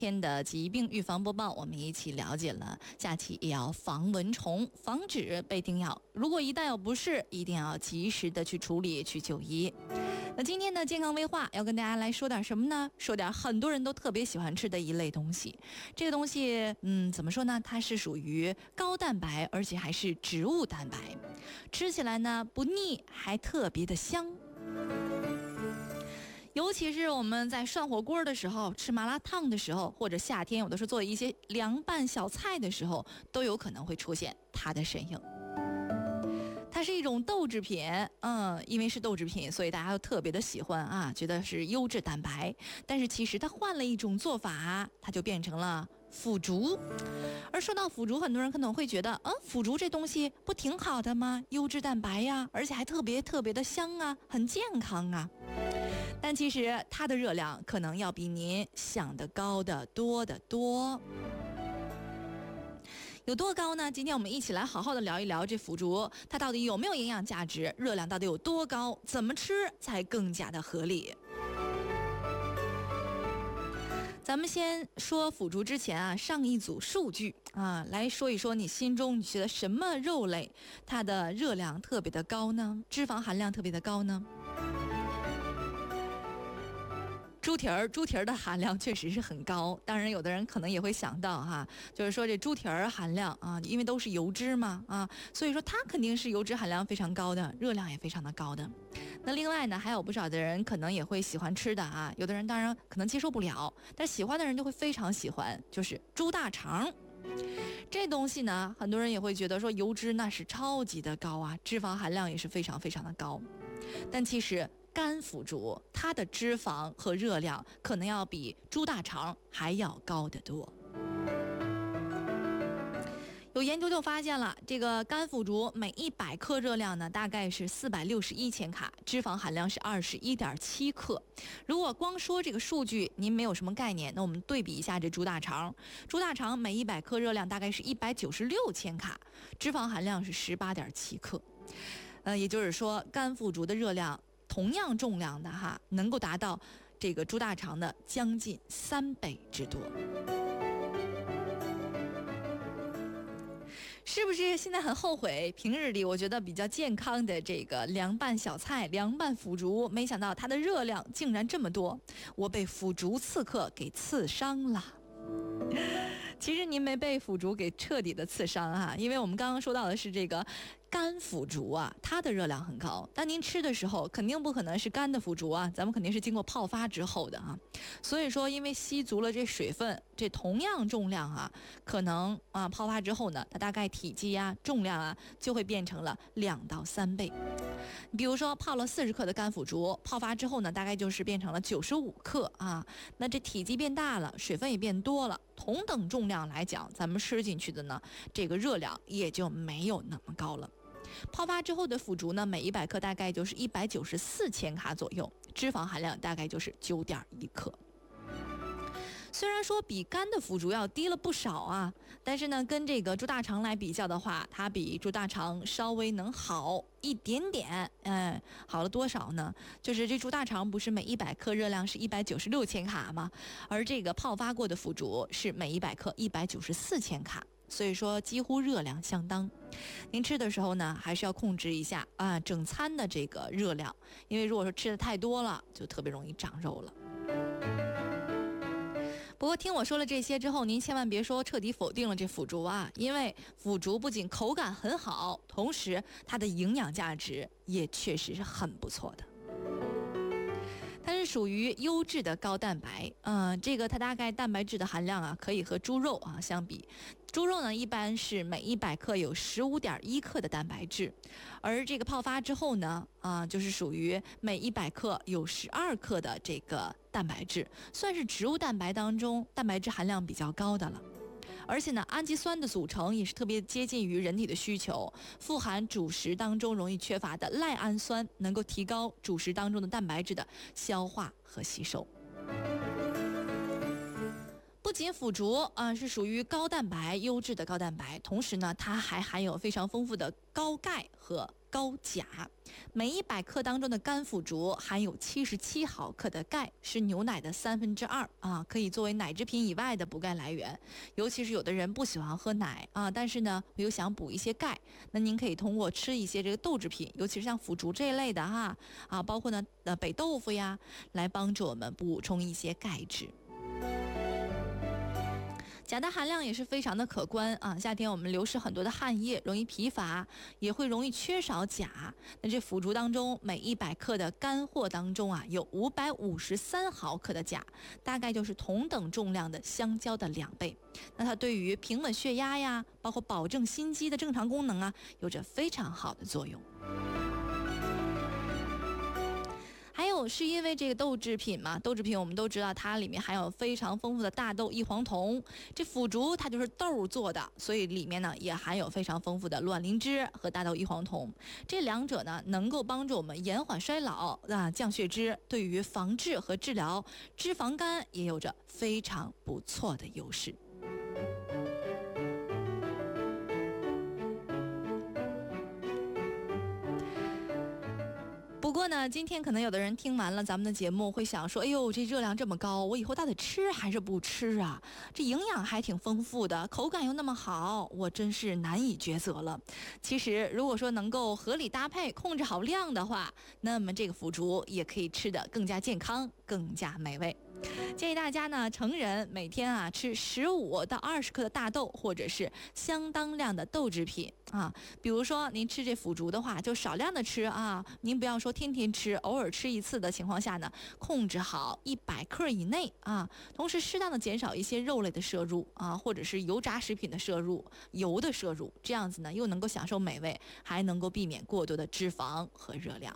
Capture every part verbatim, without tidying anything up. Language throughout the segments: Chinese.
天的疾病预防播报，我们一起了解了假期也要防蚊虫，防止被叮咬。如果一旦有不适，一定要及时的去处理，去就医。那今天的健康微话要跟大家来说点什么呢？说点很多人都特别喜欢吃的一类东西。这个东西，嗯，怎么说呢？它是属于高蛋白，而且还是植物蛋白，吃起来呢不腻，还特别的香。尤其是我们在涮火锅的时候，吃麻辣烫的时候，或者夏天有的时候做一些凉拌小菜的时候，都有可能会出现它的身影。它是一种豆制品，嗯，因为是豆制品，所以大家都特别的喜欢啊，觉得是优质蛋白。但是其实它换了一种做法，它就变成了腐竹。而说到腐竹，很多人可能会觉得，嗯，腐竹这东西不挺好的吗？优质蛋白呀，而且还特别特别的香啊，很健康啊。但其实它的热量可能要比您想的高得多得多。有多高呢？今天我们一起来好好的聊一聊这腐竹，它到底有没有营养价值，热量到底有多高，怎么吃才更加的合理。咱们先说腐竹之前啊，上一组数据啊，来说一说你心中你觉得什么肉类它的热量特别的高呢？脂肪含量特别的高呢？猪蹄儿，猪蹄儿的含量确实是很高。当然，有的人可能也会想到哈，就是说这猪蹄儿含量啊，因为都是油脂嘛啊，所以说它肯定是油脂含量非常高的，热量也非常的高的。那另外呢，还有不少的人可能也会喜欢吃的啊，有的人当然可能接受不了，但喜欢的人就会非常喜欢，就是猪大肠。这东西呢，很多人也会觉得说油脂那是超级的高啊，脂肪含量也是非常非常的高，但其实干腐竹它的脂肪和热量可能要比猪大肠还要高得多。有研究就发现了，这个干腐竹每一百克热量呢，大概是四百六十一千卡，脂肪含量是二十一点七克。如果光说这个数据您没有什么概念，那我们对比一下这猪大肠。猪大肠每一百克热量大概是一百九十六千卡，脂肪含量是十八点七克。呃，也就是说，干腐竹的热量同样重量的哈，能够达到这个猪大肠的将近三倍之多。是不是现在很后悔平日里我觉得比较健康的这个凉拌小菜、凉拌腐竹，没想到它的热量竟然这么多，我被腐竹刺客给刺伤了。其实您没被腐竹给彻底的刺伤哈，因为我们刚刚说到的是这个干腐竹啊，它的热量很高，但您吃的时候肯定不可能是干的腐竹啊，咱们肯定是经过泡发之后的啊。所以说因为吸足了这水分，这同样重量啊，可能啊泡发之后呢，它大概体积啊重量啊就会变成了两到三倍。比如说泡了四十克的干腐竹，泡发之后呢，大概就是变成了九十五克啊。那这体积变大了，水分也变多了，同等重量来讲，咱们吃进去的呢，这个热量也就没有那么高了。泡发之后的腐竹呢，每一百克大概就是一百九十四千卡左右，脂肪含量大概就是九点一克。虽然说比干的腐竹要低了不少啊，但是呢，跟这个猪大肠来比较的话，它比猪大肠稍微能好一点点。哎，好了多少呢？就是这猪大肠不是每一百克热量是一百九十六千卡吗？而这个泡发过的腐竹是每一百克一百九十四千卡。所以说几乎热量相当。您吃的时候呢，还是要控制一下啊整餐的这个热量，因为如果说吃的太多了，就特别容易长肉了。不过听我说了这些之后，您千万别说彻底否定了这腐竹啊，因为腐竹不仅口感很好，同时它的营养价值也确实是很不错的。它是属于优质的高蛋白，嗯、呃，这个它大概蛋白质的含量啊，可以和猪肉啊相比。猪肉呢，一般是每一百克有十五点一克的蛋白质，而这个泡发之后呢，啊、呃，就是属于每一百克有十二克的这个蛋白质，算是植物蛋白当中蛋白质含量比较高的了。而且呢，氨基酸的组成也是特别接近于人体的需求，富含主食当中容易缺乏的赖氨酸，能够提高主食当中的蛋白质的消化和吸收。不仅腐竹啊、呃、是属于高蛋白优质的高蛋白，同时呢，它还含有非常丰富的高钙和高钾。每一百克当中的干腐竹含有七十七毫克的钙，是牛奶的三分之二啊，可以作为奶制品以外的补钙来源。尤其是有的人不喜欢喝奶啊，但是呢又想补一些钙，那您可以通过吃一些这个豆制品，尤其是像腐竹这一类的哈啊，包括呢呃北豆腐呀，来帮助我们补充一些钙质。钾的含量也是非常的可观啊，夏天我们流失很多的汗液，容易疲乏，也会容易缺少钾。那这腐竹当中每一百克的干货当中啊，有五百五十三毫克的钾，大概就是同等重量的香蕉的两倍。那它对于平稳血压呀，包括保证心肌的正常功能啊，有着非常好的作用。还有是因为这个豆制品嘛，豆制品我们都知道它里面含有非常丰富的大豆异黄酮，这腐竹它就是豆做的，所以里面呢也含有非常丰富的卵磷脂和大豆异黄酮，这两者呢能够帮助我们延缓衰老啊，降血脂，对于防治和治疗脂肪肝也有着非常不错的优势。不过呢，今天可能有的人听完了咱们的节目会想说，哎呦，这热量这么高，我以后到底吃还是不吃啊？这营养还挺丰富的，口感又那么好，我真是难以抉择了。其实如果说能够合理搭配，控制好量的话，那么这个腐竹也可以吃得更加健康，更加美味。建议大家呢，成人每天啊吃十五到二十克的大豆，或者是相当量的豆制品啊。比如说您吃这腐竹的话，就少量的吃啊，您不要说天天吃，偶尔吃一次的情况下呢，控制好一百克以内啊。同时适当的减少一些肉类的摄入啊，或者是油炸食品的摄入、油的摄入，这样子呢又能够享受美味，还能够避免过多的脂肪和热量。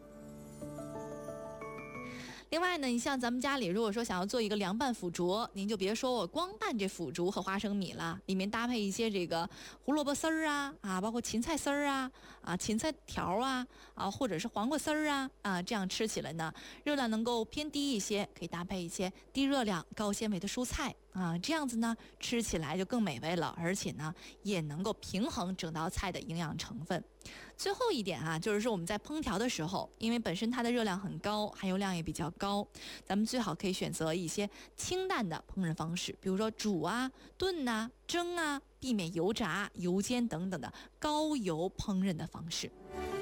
另外呢，你像咱们家里如果说想要做一个凉拌腐竹，您就别说我光拌这腐竹和花生米了，里面搭配一些这个胡萝卜丝儿啊啊，包括芹菜丝儿啊啊，芹菜条啊啊，或者是黄瓜丝儿啊啊，这样吃起来呢，热量能够偏低一些，可以搭配一些低热量、高纤维的蔬菜啊，这样子呢吃起来就更美味了，而且呢也能够平衡整道菜的营养成分。最后一点啊，就是说我们在烹调的时候，因为本身它的热量很高，含油量也比较高，咱们最好可以选择一些清淡的烹饪方式，比如说煮啊、炖啊、蒸啊，避免油炸、油煎等等的高油烹饪的方式。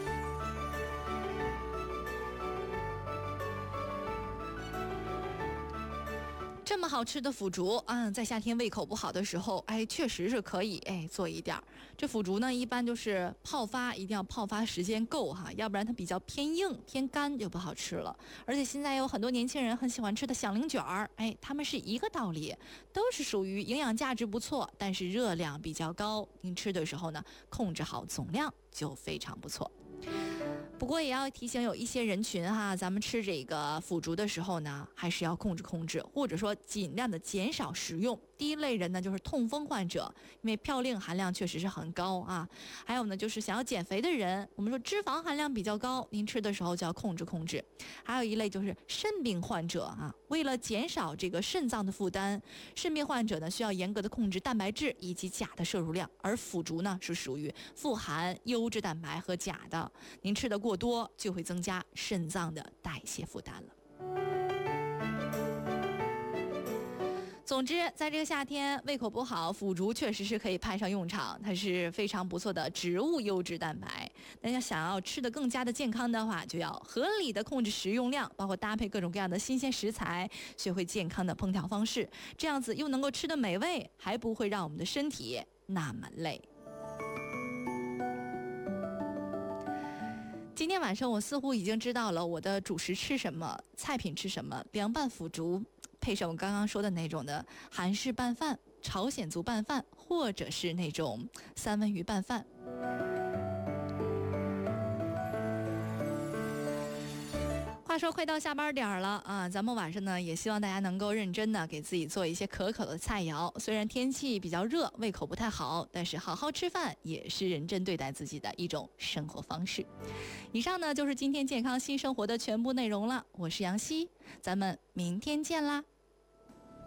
这么好吃的腐竹啊、嗯，在夏天胃口不好的时候，哎，确实是可以哎做一点儿。这腐竹呢，一般就是泡发，一定要泡发时间够哈，要不然它比较偏硬偏干就不好吃了。而且现在有很多年轻人很喜欢吃的响铃卷儿，哎，它们是一个道理，都是属于营养价值不错，但是热量比较高。您吃的时候呢，控制好总量就非常不错。不过也要提醒有一些人群哈，咱们吃这个腐竹的时候呢，还是要控制控制，或者说尽量的减少食用。第一类人呢，就是痛风患者，因为嘌呤含量确实是很高啊。还有呢，就是想要减肥的人，我们说脂肪含量比较高，您吃的时候就要控制控制。还有一类就是肾病患者啊，为了减少这个肾脏的负担，肾病患者呢需要严格的控制蛋白质以及钾的摄入量，而腐竹呢是属于富含优质蛋白和钾的，您吃的过多就会增加肾脏的代谢负担了。总之，在这个夏天胃口不好，腐竹确实是可以派上用场，它是非常不错的植物优质蛋白。大家想要吃得更加的健康的话，就要合理的控制食用量，包括搭配各种各样的新鲜食材，学会健康的烹调方式，这样子又能够吃得美味，还不会让我们的身体那么累。今天晚上我似乎已经知道了我的主食吃什么，菜品吃什么，凉拌腐竹配上我刚刚说的那种的韩式拌饭、朝鲜族拌饭，或者是那种三文鱼拌饭。话说快到下班点了啊，咱们晚上呢也希望大家能够认真的给自己做一些可口的菜肴。虽然天气比较热，胃口不太好，但是好好吃饭也是认真对待自己的一种生活方式。以上呢就是今天健康新生活的全部内容了，我是杨希，咱们明天见啦。